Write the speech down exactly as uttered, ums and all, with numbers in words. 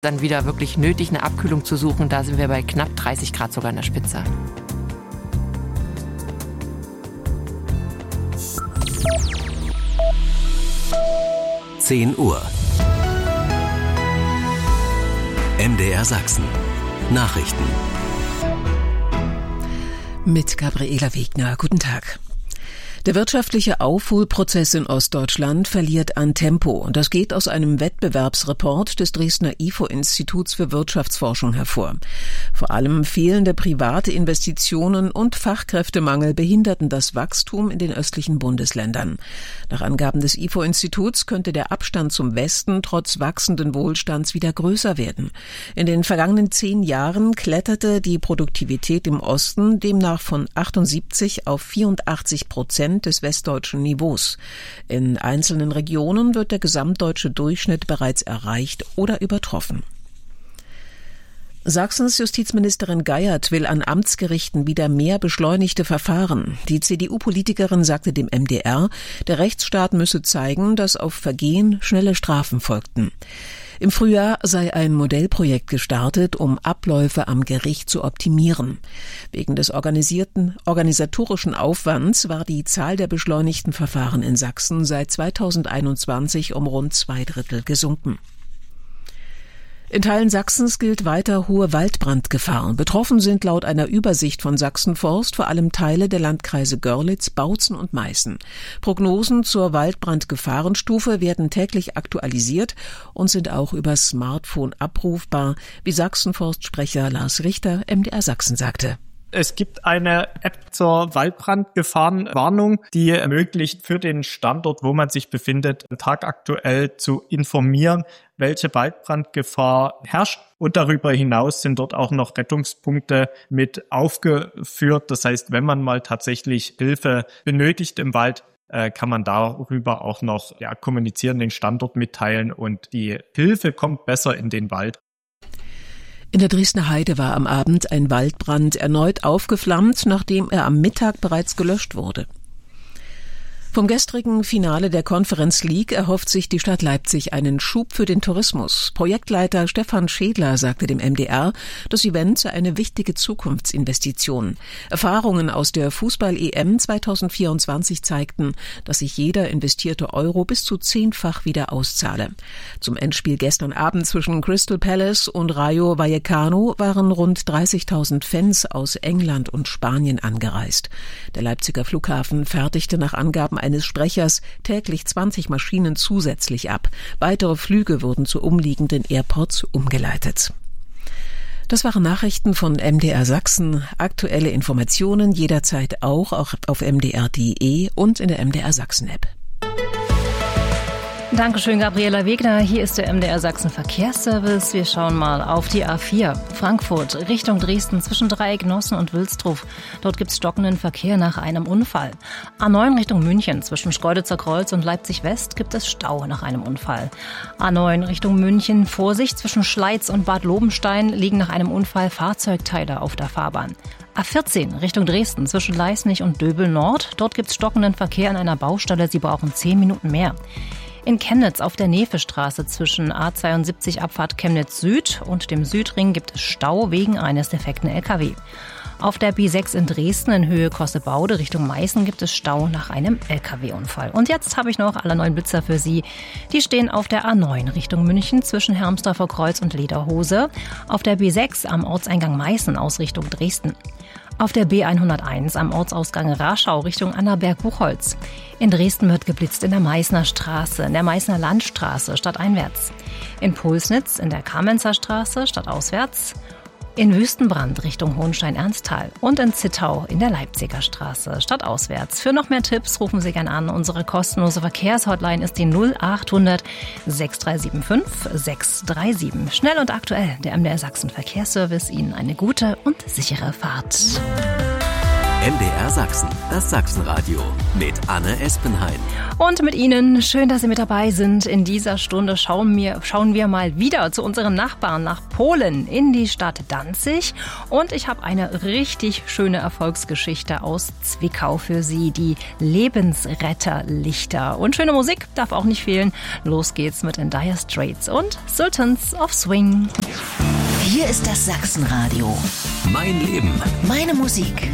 Dann wieder wirklich nötig, eine Abkühlung zu suchen. Da sind wir bei knapp dreißig Grad sogar in der Spitze. zehn Uhr. M D R Sachsen. Nachrichten. Mit Gabriela Wegner. Guten Tag. Der wirtschaftliche Aufholprozess in Ostdeutschland verliert an Tempo. Und das geht aus einem Wettbewerbsreport des Dresdner I F O-Instituts für Wirtschaftsforschung hervor. Vor allem fehlende private Investitionen und Fachkräftemangel behinderten das Wachstum in den östlichen Bundesländern. Nach Angaben des I F O-Instituts könnte der Abstand zum Westen trotz wachsenden Wohlstands wieder größer werden. In den vergangenen zehn Jahren kletterte die Produktivität im Osten demnach von achtundsiebzig auf vierundachtzig Prozent des westdeutschen Niveaus. In einzelnen Regionen wird der gesamtdeutsche Durchschnitt bereits erreicht oder übertroffen. Sachsens Justizministerin Geiert will an Amtsgerichten wieder mehr beschleunigte Verfahren. Die C D U-Politikerin sagte dem M D R, der Rechtsstaat müsse zeigen, dass auf Vergehen schnelle Strafen folgten. Im Frühjahr sei ein Modellprojekt gestartet, um Abläufe am Gericht zu optimieren. Wegen des organisierten, organisatorischen Aufwands war die Zahl der beschleunigten Verfahren in Sachsen seit zweitausendeinundzwanzig um rund zwei Drittel gesunken. In Teilen Sachsens gilt weiter hohe Waldbrandgefahr. Betroffen sind laut einer Übersicht von Sachsenforst vor allem Teile der Landkreise Görlitz, Bautzen und Meißen. Prognosen zur Waldbrandgefahrenstufe werden täglich aktualisiert und sind auch über Smartphone abrufbar, wie Sachsenforstsprecher Lars Richter M D R Sachsen sagte. Es gibt eine App zur Waldbrandgefahrenwarnung, die ermöglicht, für den Standort, wo man sich befindet, tagaktuell zu informieren, welche Waldbrandgefahr herrscht. Und darüber hinaus sind dort auch noch Rettungspunkte mit aufgeführt. Das heißt, wenn man mal tatsächlich Hilfe benötigt im Wald, kann man darüber auch noch ja, kommunizieren, den Standort mitteilen und die Hilfe kommt besser in den Wald. In der Dresdner Heide war am Abend ein Waldbrand erneut aufgeflammt, nachdem er am Mittag bereits gelöscht wurde. Vom gestrigen Finale der Conference League erhofft sich die Stadt Leipzig einen Schub für den Tourismus. Projektleiter Stefan Schädler sagte dem M D R, das Event sei eine wichtige Zukunftsinvestition. Erfahrungen aus der Fußball-E M zweitausendvierundzwanzig zeigten, dass sich jeder investierte Euro bis zu zehnfach wieder auszahle. Zum Endspiel gestern Abend zwischen Crystal Palace und Rayo Vallecano waren rund dreißigtausend Fans aus England und Spanien angereist. Der Leipziger Flughafen fertigte nach Angaben eines Sprechers täglich zwanzig Maschinen zusätzlich ab. Weitere Flüge wurden zu umliegenden Airports umgeleitet. Das waren Nachrichten von M D R Sachsen. Aktuelle Informationen jederzeit auch, auch auf m d r punkt d e und in der M D R Sachsen App. Dankeschön, Gabriela Wegner. Hier ist der M D R Sachsen Verkehrsservice. Wir schauen mal auf die A vier. Frankfurt Richtung Dresden zwischen Dreiecknossen und Wilsdruf. Dort gibt es stockenden Verkehr nach einem Unfall. A neun Richtung München zwischen Schkeuditzer Kreuz und Leipzig West gibt es Stau nach einem Unfall. A neun Richtung München. Vorsicht, zwischen Schleiz und Bad Lobenstein liegen nach einem Unfall Fahrzeugteile auf der Fahrbahn. A vierzehn Richtung Dresden zwischen Leisnig und Döbel Nord. Dort gibt es stockenden Verkehr an einer Baustelle. Sie brauchen zehn Minuten mehr. In Chemnitz auf der Nefestraße zwischen A zweiundsiebzig Abfahrt Chemnitz Süd und dem Südring gibt es Stau wegen eines defekten L K W. Auf der B sechs in Dresden in Höhe Kossebaude Richtung Meißen gibt es Stau nach einem L K W-Unfall. Und jetzt habe ich noch alle neuen Blitzer für Sie. Die stehen auf der A neun Richtung München zwischen Hermsdorfer Kreuz und Lederhose. Auf der B sechs am Ortseingang Meißen aus Richtung Dresden. Auf der B hunderteins am Ortsausgang Raschau Richtung Annaberg-Buchholz. In Dresden wird geblitzt in der Meißner Straße, in der Meißner Landstraße stadteinwärts. In Pulsnitz in der Kamenzer Straße stadtauswärts. In Wüstenbrand Richtung Hohenstein-Ernsthal und in Zittau in der Leipziger Straße stadtauswärts. Für noch mehr Tipps rufen Sie gerne an. Unsere kostenlose Verkehrshotline ist die null achthundert sechs drei sieben fünf sechs drei sieben. Schnell und aktuell, der M D R Sachsen Verkehrsservice. Ihnen eine gute und sichere Fahrt. M D R Sachsen, das Sachsenradio mit Anne Espenhain. Und mit Ihnen, schön, dass Sie mit dabei sind. In dieser Stunde schauen wir, schauen wir mal wieder zu unseren Nachbarn nach Polen, in die Stadt Danzig. Und ich habe eine richtig schöne Erfolgsgeschichte aus Zwickau für Sie, die Lebensretterlichter. Und schöne Musik darf auch nicht fehlen. Los geht's mit den Dire Straits und Sultans of Swing. Hier ist das Sachsenradio. Mein Leben. Meine Musik.